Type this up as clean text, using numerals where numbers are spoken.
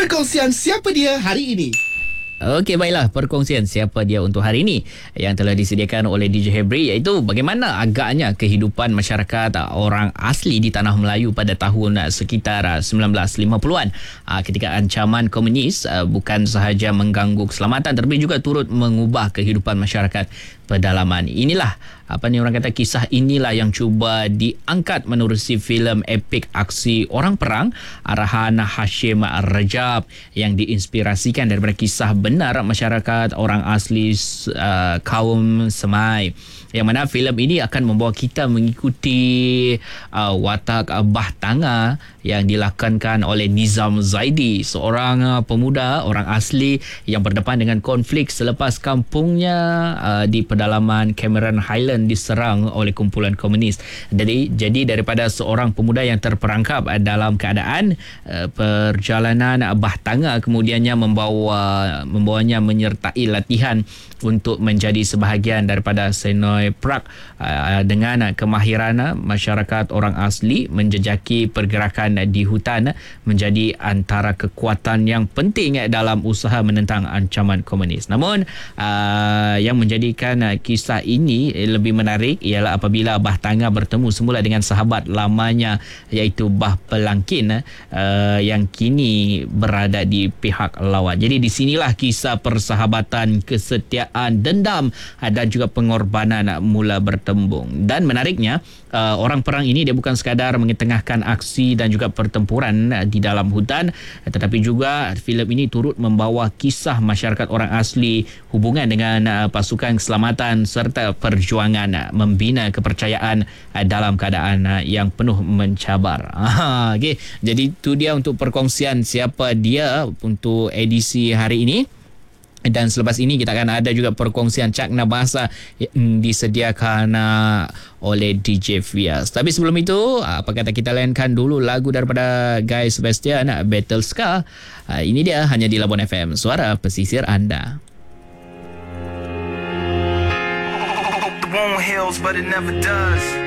Perkongsian siapa dia hari ini. Okey, baiklah, perkongsian siapa dia untuk hari ini yang telah disediakan oleh DJ Hebri, iaitu bagaimana agaknya kehidupan masyarakat orang asli di tanah Melayu pada tahun sekitar 1950-an ketika ancaman komunis bukan sahaja mengganggu keselamatan tetapi juga turut mengubah kehidupan masyarakat pedalaman. Inilah orang kata kisah inilah yang cuba diangkat menerusi filem epik aksi orang perang arahan Hashim Rajab yang diinspirasikan daripada kisah benar masyarakat orang asli kaum Semai, yang mana filem ini akan membawa kita mengikuti watak bahtanga yang dilakonkan oleh Nizam Zaidi, seorang pemuda orang asli yang berdepan dengan konflik selepas kampungnya di pedalaman Cameron Highland diserang oleh kumpulan komunis. Jadi daripada seorang pemuda yang terperangkap dalam keadaan perjalanan bahtanga kemudiannya membawanya menyertai latihan untuk menjadi sebahagian daripada Senoi Prak dengan kemahiran masyarakat orang asli menjejaki pergerakan di hutan menjadi antara kekuatan yang penting dalam usaha menentang ancaman komunis. Namun yang menjadikan kisah ini lebih menarik ialah apabila bahtanga bertemu semula dengan sahabat lamanya iaitu Bah Pelangkin yang kini berada di pihak lawan. Jadi di sinilah kisah persahabatan, kesetiaan, dendam dan juga pengorbanan mula bertembung. Dan menariknya orang perang ini dia bukan sekadar mengetengahkan aksi dan juga pertempuran di dalam hutan, tetapi juga filem ini turut membawa kisah masyarakat orang asli, hubungan dengan pasukan keselamatan serta perjuangan membina kepercayaan dalam keadaan yang penuh mencabar. Okay. Jadi itu dia untuk perkongsian siapa dia untuk edisi hari ini. Dan selepas ini kita akan ada juga perkongsian Cakna Bahasa yang disediakan oleh DJ Fias. Tapi sebelum itu, apa kata kita layankan dulu lagu daripada Guy Sebastian, Battle Scar. Ini dia hanya di Labuan FM, suara pesisir anda. The won't heals, but it never does.